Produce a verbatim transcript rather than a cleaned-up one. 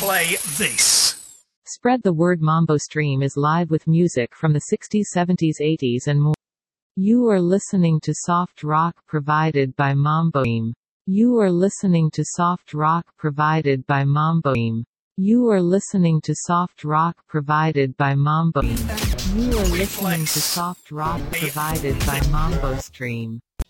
play this. Spread the word. Mambo Stream is live with music from the sixties, seventies, eighties and more. You are listening to soft rock provided by Mambo Stream. You are listening to soft rock provided by Mambo Stream. You are listening to soft rock provided by Mambo Stream. You are listening to soft rock provided by Mambo Stream.